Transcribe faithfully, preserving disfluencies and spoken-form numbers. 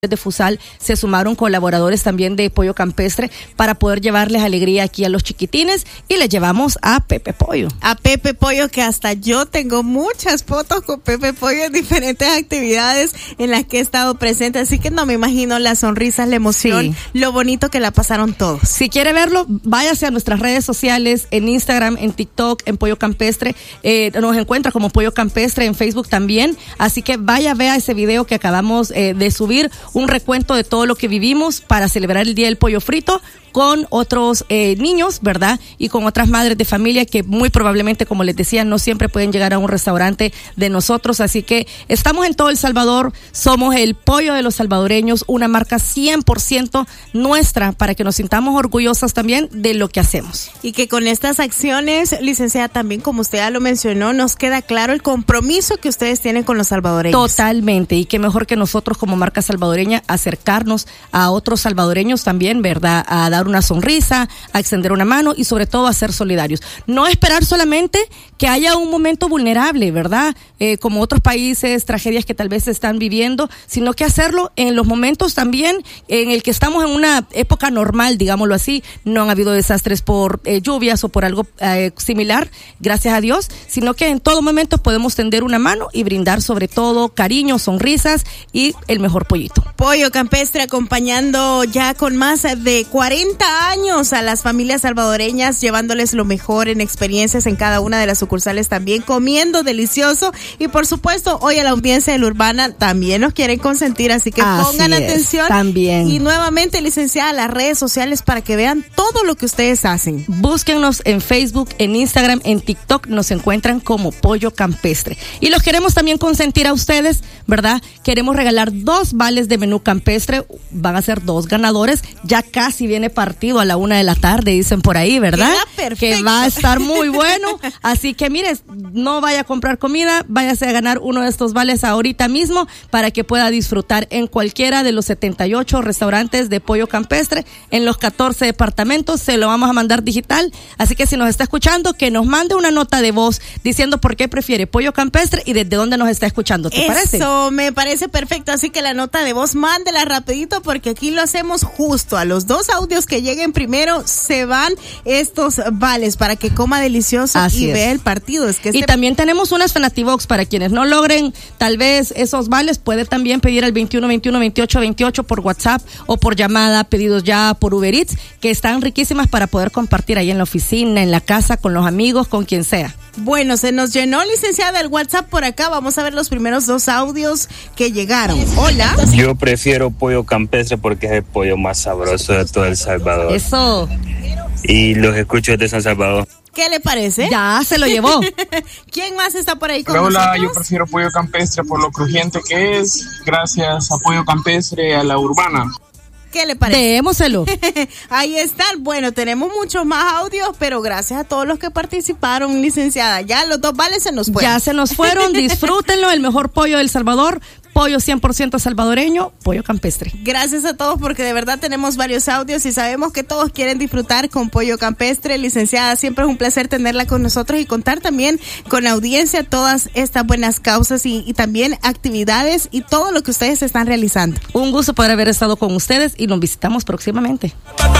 de Fusal se sumaron colaboradores también de Pollo Campestre para poder llevarles alegría aquí a los chiquitines, y les llevamos a Pepe Pollo. A Pepe Pollo, que hasta yo tengo muchas fotos con Pepe Pollo en diferentes actividades en las que he estado presente, así que no me imagino las sonrisas, la emoción, sí, lo bonito que la pasaron todos. Si quiere verlo, váyase a nuestras redes sociales, en Instagram, en TikTok, en Pollo Campestre, eh, nos encuentra como Pollo Campestre, en Facebook también, así que vaya, vea ese video que acabamos eh, de subir, un recuento de todo lo que vivimos para celebrar el Día del Pollo Frito con otros eh, niños, ¿verdad? Y con otras madres de familia que muy probablemente, como les decía, no siempre pueden llegar a un restaurante de nosotros. Así que estamos en todo El Salvador, somos el pollo de los salvadoreños, una marca cien por ciento nuestra, para que nos sintamos orgullosas también de lo que hacemos. Y que con estas acciones, licenciada, también como usted ya lo mencionó, nos queda claro el compromiso que ustedes tienen con los salvadoreños. Totalmente, y qué mejor que nosotros como marca salvadoreña acercarnos a otros salvadoreños también, ¿verdad? A dar una sonrisa, a extender una mano y sobre todo a ser solidarios. No esperar solamente que haya un momento vulnerable, ¿verdad? Eh, como otros países, tragedias que tal vez se están viviendo, sino que hacerlo en los momentos también en el que estamos en una época normal, digámoslo así. No han habido desastres por eh, lluvias o por algo eh, similar, gracias a Dios, sino que en todo momento podemos tender una mano y brindar sobre todo cariño, sonrisas y el mejor pollito. Pollo Campestre acompañando ya con más de cuarenta años a las familias salvadoreñas, llevándoles lo mejor en experiencias en cada una de las sucursales, también comiendo delicioso, y por supuesto hoy a la audiencia de la Urbana también nos quieren consentir, así que así pongan es, atención también. Y nuevamente, licenciada, las redes sociales para que vean todo lo que ustedes hacen. Búsquennos en Facebook, en Instagram, en TikTok, nos encuentran como Pollo Campestre, y los queremos también consentir a ustedes, ¿verdad? Queremos regalar dos vales de menú campestre, van a ser dos ganadores, ya casi viene partido a la una de la tarde, dicen por ahí, ¿verdad? Que va a estar muy bueno, así que mire, no vaya a comprar comida, váyase a ganar uno de estos vales ahorita mismo para que pueda disfrutar en cualquiera de los setenta y ocho restaurantes de Pollo Campestre, en los catorce departamentos, se lo vamos a mandar digital, así que si nos está escuchando, que nos mande una nota de voz diciendo por qué prefiere Pollo Campestre y desde dónde nos está escuchando, ¿te Eso parece? Eso me parece perfecto, así que la nota de voz mándela rapidito, porque aquí lo hacemos justo, a los dos audios que lleguen primero se van estos vales para que coma delicioso. Así y es. Vea el partido. Es que este... Y también tenemos unas Fanatibox para quienes no logren tal vez esos vales, puede también pedir al veintiuno veintiuno veintiocho veintiocho por WhatsApp o por llamada, pedidos ya por Uber Eats, que están riquísimas para poder compartir ahí en la oficina, en la casa, con los amigos, con quien sea. Bueno, se nos llenó, licenciada, el WhatsApp por acá. Vamos a ver los primeros dos audios que llegaron. Hola. Yo prefiero Pollo Campestre porque es el pollo más sabroso de todo El Salvador. Eso. Y los escucho desde San Salvador. ¿Qué le parece? Ya se lo llevó. ¿Quién más está por ahí con hola, nosotros? Hola, yo prefiero Pollo Campestre por lo crujiente que es, gracias a Pollo Campestre, a la Urbana. ¿Qué le parece? Démoselo. Ahí están. Bueno, tenemos muchos más audios, pero gracias a todos los que participaron, licenciada. Ya los dos vales se nos fueron. Ya se nos fueron. Disfrútenlo. El mejor pollo del Salvador. Pollo cien por ciento salvadoreño, Pollo Campestre. Gracias a todos, porque de verdad tenemos varios audios y sabemos que todos quieren disfrutar con Pollo Campestre. Licenciada, siempre es un placer tenerla con nosotros y contar también con la audiencia todas estas buenas causas y, y también actividades y todo lo que ustedes están realizando. Un gusto poder haber estado con ustedes y nos visitamos próximamente.